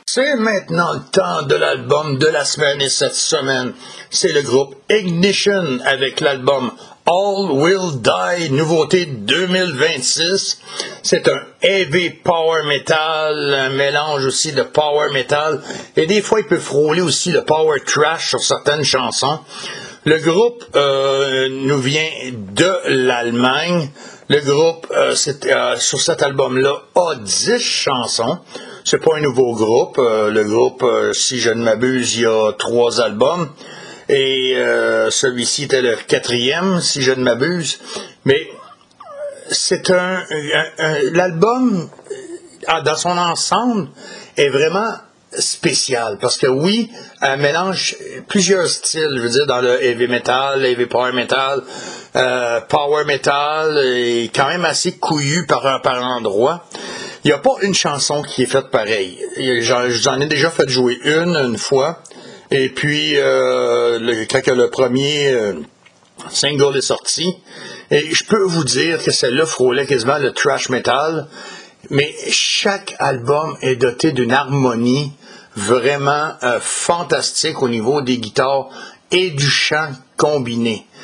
C'est maintenant le temps de l'album de la semaine et cette semaine, c'est le groupe Ignition avec l'album All Will Die, nouveauté 2026. C'est un heavy power metal, un mélange aussi de power metal et des fois il peut frôler aussi le power trash sur certaines chansons. Le groupe nous vient de l'Allemagne. Le groupe, sur cet album-là, a 10 chansons. C'est pas un nouveau groupe. Le groupe, si je ne m'abuse, il y a 3 albums. Et celui-ci était le 4e, si je ne m'abuse. Mais c'est l'album, dans son ensemble, est vraiment spécial, parce que oui, elle mélange plusieurs styles, je veux dire, dans le heavy metal, heavy power metal, power metal, est quand même assez couillu par endroits. Il n'y a pas une chanson qui est faite pareille. J'en ai déjà fait jouer une fois, et puis quand le premier single est sorti, et je peux vous dire que celle-là frôlait quasiment le thrash metal, mais chaque album est doté d'une harmonie vraiment fantastique au niveau des guitares et du chant combiné.